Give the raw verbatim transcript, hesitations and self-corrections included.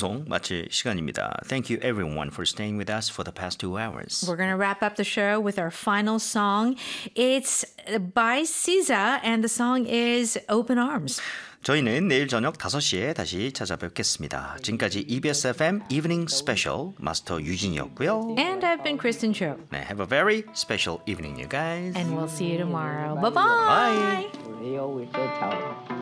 방송 마칠 시간입니다. Thank you everyone for staying with us for the past two hours. We're going to wrap up the show with our final song. It's by SZA and the song is Open Arms. 저희는 내일 저녁 다섯 시에 다시 찾아뵙겠습니다. 지금까지 이비에스 에프엠 Evening Special 마스터 유진이었고요. And I've been Kristen Cho. 네, have a very special evening, you guys. And we'll see you tomorrow. Bye-bye. Bye. 우리 always should tell.